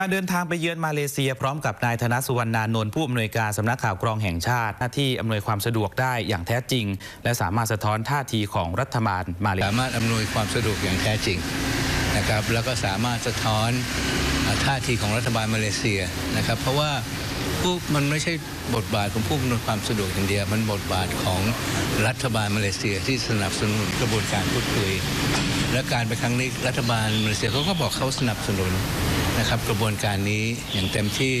การเดินทางไปเยือนมาเลเซียพร้อมกับนายธนสุวรรณานนท์ผู้อำนวยการสำนักข่าวกรองแห่งชาติหน้าที่อำนวยความสะดวกได้อย่างแท้จริงและสามารถสะท้อนท่าทีของรัฐบาลมาเลเซียสามารถอำนวยความสะดวกอย่างแท้จริงนะครับแล้วก็สามารถสะท้อนท่าทีของรัฐบาลมาเลเซียนะครับเพราะว่ามันไม่ใช่บทบาทของผู้อำนวยความสะดวกอย่างเดียวมันบทบาทของรัฐบาลมาเลเซียที่สนับสนุนกระบวนการพูดคุยและการไปครั้งนี้รัฐบาลมาเลเซียเขาก็บอกเขาสนับสนุนนะครับกระบวนการนี้อย่างเต็มที่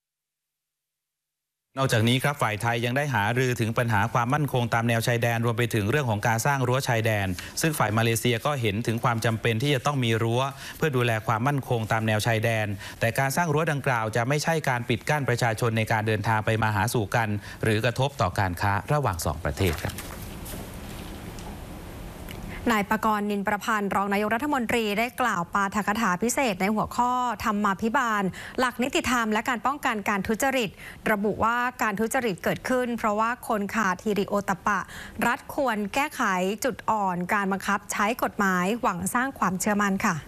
นอกจากนี้ครับฝ่ายไทยยังได้หารือถึงปัญหาความมั่นคงตามแนวชายแดนรวมไปถึงเรื่องของการสร้างรั้วชายแดนซึ่งฝ่ายมาเลเซียก็เห็นถึงความจำเป็นที่จะต้องมีรั้วเพื่อดูแลความมั่นคงตามแนวชายแดนแต่การสร้างรั้วดังกล่าวจะไม่ใช่การปิดกั้นประชาชนในการเดินทางไปมาหาสู่กันหรือกระทบต่อการค้าระหว่าง2ประเทศครับนายปกรณ์ นินประพันธ์รองนายกรัฐมนตรีได้กล่าวปาฐกถาพิเศษในหัวข้อธรรมาภิบาลหลักนิติธรรมและการป้องกันการทุจริตระบุว่าการทุจริตเกิดขึ้นเพราะว่าคนขาดฮิริโอตปะรัฐควรแก้ไขจุดอ่อนการบังคับใช้กฎหมายหวังสร้างความเชื่อมั่นค่ะ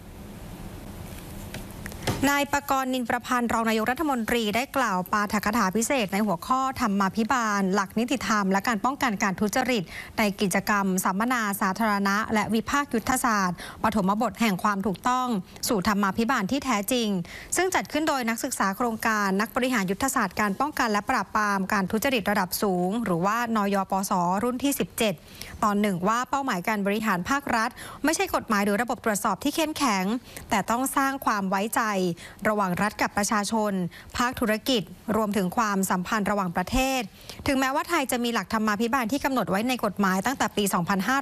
นายปกรณ์ นินประพันธ์รองนายกรัฐมนตรีได้กล่าวปาฐกถาพิเศษในหัวข้อธรรมาภิบาลหลักนิติธรรมและการป้องกันการทุจริตในกิจกรรมสัมมนาสาธารณะและวิพากษ์ยุทธศาสตร์ปฐมบทแห่งความถูกต้องสู่ธรรมาภิบาลที่แท้จริงซึ่งจัดขึ้นโดยนักศึกษาโครงการนักบริหารยุทธศาสตร์การป้องกันและปราบปรามการทุจริตระดับสูงหรือว่านยปสรุ่นที่17ตอน1ว่าเป้าหมายการบริหารภาครัฐไม่ใช่กฎหมายหรือระบบตรวจสอบที่เข้มแข็งแต่ต้องสร้างความไว้ใจระหว่างรัฐกับประชาชนภาคธุรกิจรวมถึงความสัมพันธ์ระหว่างประเทศถึงแม้ว่าไทยจะมีหลักธรรมาภิบาลที่กำหนดไว้ในกฎหมายตั้งแต่ปี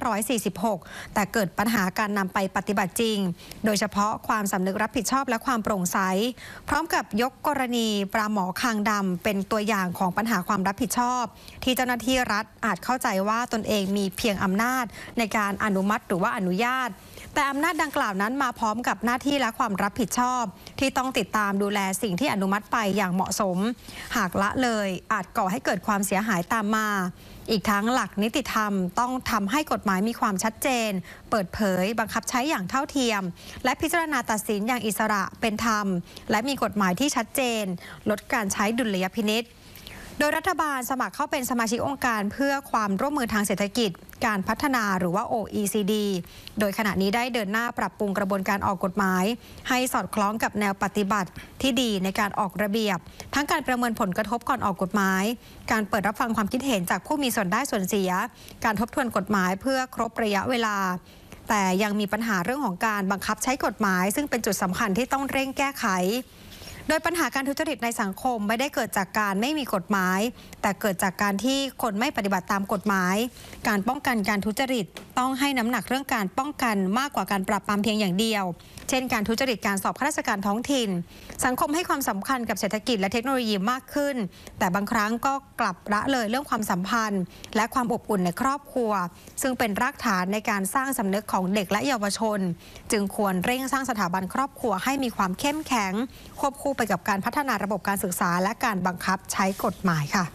2546 แต่เกิดปัญหาการนำไปปฏิบัติจริงโดยเฉพาะความสำนึกรับผิดชอบและความโปร่งใสพร้อมกับยกกรณีปลาหมอคางดำเป็นตัวอย่างของปัญหาความรับผิดชอบที่เจ้าหน้าที่รัฐอาจเข้าใจว่าตนเองมีเพียงอำนาจในการอนุมัติหรือว่าอนุญาตแต่อำนาจดังกล่าวนั้นมาพร้อมกับหน้าที่และความรับผิดชอบที่ต้องติดตามดูแลสิ่งที่อนุมัติไปอย่างเหมาะสมหากละเลยอาจก่อให้เกิดความเสียหายตามมาอีกทั้งหลักนิติธรรมต้องทำให้กฎหมายมีความชัดเจนเปิดเผยบังคับใช้อย่างเท่าเทียมและพิจารณาตัดสินอย่างอิสระเป็นธรรมและมีกฎหมายที่ชัดเจนลดการใช้ดุลยพินิจโดยรัฐบาลสมัครเข้าเป็นสมาชิกองค์การเพื่อความร่วมมือทางเศรษฐกิจการพัฒนาหรือว่า OECD โดยขณะนี้ได้เดินหน้าปรับปรุงกระบวนการออกกฎหมายให้สอดคล้องกับแนวปฏิบัติที่ดีในการออกระเบียบทั้งการประเมินผลกระทบก่อนออกกฎหมายการเปิดรับฟังความคิดเห็นจากผู้มีส่วนได้ส่วนเสียการทบทวนกฎหมายเพื่อครบระยะเวลาแต่ยังมีปัญหาเรื่องของการบังคับใช้กฎหมายซึ่งเป็นจุดสำคัญที่ต้องเร่งแก้ไขโดยปัญหาการทุจริตในสังคมไม่ได้เกิดจากการไม่มีกฎหมายแต่เกิดจากการที่คนไม่ปฏิบัติตามกฎหมายการป้องกันการทุจริตต้องให้น้ำหนักเรื่องการป้องกันมากกว่าการปราบปรามเพียงอย่างเดียวเช่นการทุจริตการสอบข้าราชการท้องถิ่นสังคมให้ความสำคัญกับเศรษฐกิจและเทคโนโลยีมากขึ้นแต่บางครั้งก็กลับละเลยเรื่องความสัมพันธ์และความอบอุ่นในครอบครัวซึ่งเป็นรากฐานในการสร้างสำนึกของเด็กและเยาวชนจึงควรเร่งสร้างสถาบันครอบครัวให้มีความเข้มแข็งควบคู่ไปกับการพัฒนาระบบการศึกษาและการบังคับใช้กฎหมายค่ะ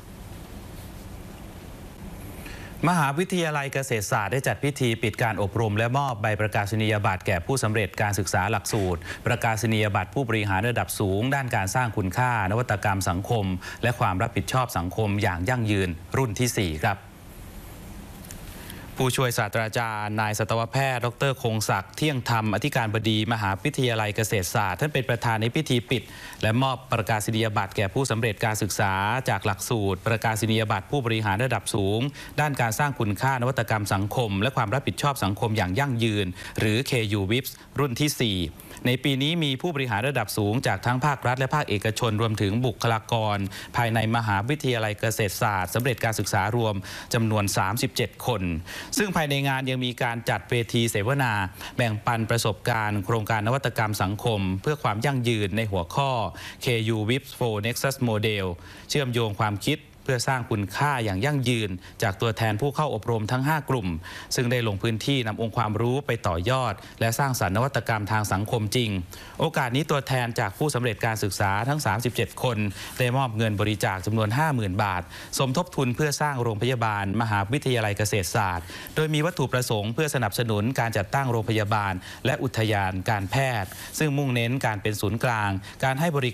มหาวิทยาลัยเกษตรศาสตร์ได้จัดพิธีปิดการอบรมและมอบใบประกาศนียบัตรแก่ผู้สำเร็จการศึกษาหลักสูตรประกาศนียบัตรผู้บริหารระดับสูงด้านการสร้างคุณค่านวัตกรรมสังคมและความรับผิดชอบสังคมอย่างยั่งยืนรุ่นที่4ครับผู้ช่วยศาสตราจารย์นายสัตวแพทย์ดร.คงศักดิ์เที่ยงธรรมอธิการบดีมหาวิทยาลัยเกษตรศาสตร์ท่านเป็นประธานในพิธีปิดและมอบประกาศนียบัตรแก่ผู้สำเร็จการศึกษาจากหลักสูตรประกาศนียบัตรผู้บริหารระดับสูงด้านการสร้างคุณค่านวัตกรรมสังคมและความรับผิดชอบสังคมอย่างยั่งยืนหรือ KU WIPS รุ่นที่4ในปีนี้มีผู้บริหารระดับสูงจากทั้งภาครัฐและภาคเอกชนรวมถึงบุคลากรภายในมหาวิทยาลัยเกษตรศาสตร์สำเร็จการศึกษารวมจำนวน37คนซึ่งภายในงานยังมีการจัดเวทีเสวนาแบ่งปันประสบการณ์โครงการนวัตกรรมสังคมเพื่อความยั่งยืนในหัวข้อ KU WIPS for Nexus Model เชื่อมโยงความคิดเพื่อสร้างคุณค่าอย่างยั่งยืนจากตัวแทนผู้เข้าอบรมทั้ง 5 กลุ่มซึ่งได้ลงพื้นที่นำองค์ความรู้ไปต่อยอดและสร้างสรรค์นวัตกรรมทางสังคมจริงโอกาสนี้ตัวแทนจากผู้สำเร็จการศึกษาทั้ง 37 คนได้มอบเงินบริจาคจำนวน 50,000 บาทสมทบทุนเพื่อสร้างโรงพยาบาลมหาวิทยาลัยเกษตรศาสตร์โดยมีวัตถุประสงค์เพื่อสนับสนุนการจัดตั้งโรงพยาบาลและอุทยานการแพทย์ซึ่งมุ่งเน้นการเป็นศูนย์กลางการให้บริ